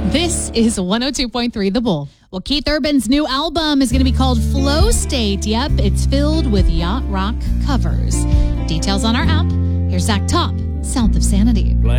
This is 102.3 The Bull. Well, Keith Urban's new album is going to be called Flow State. Yep, it's filled with yacht rock covers. Details on our app. Here's Zach Top, South of Sanity.